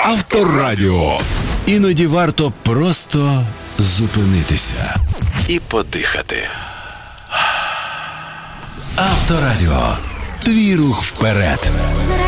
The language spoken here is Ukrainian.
Авторадіо. Іноді варто просто зупинитися і подихати. Авторадіо. Твій рух вперед.